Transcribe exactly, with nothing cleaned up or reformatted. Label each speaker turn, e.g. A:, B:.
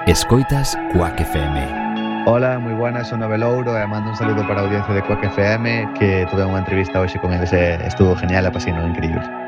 A: Escoitas Quack F M.
B: Hola, moi buenas, son Nove Louro e mando un saludo para a audiencia de Quack F M, que tuve unha entrevista hoxe con eles e estuvo genial e pasino increíble.